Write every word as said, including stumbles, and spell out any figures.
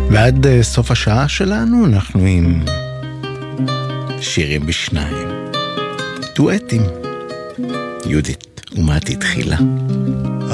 ועד סוף השעה שלנו אנחנו עם שירים בשניים, דואטים, יהודית ומתי תחילה.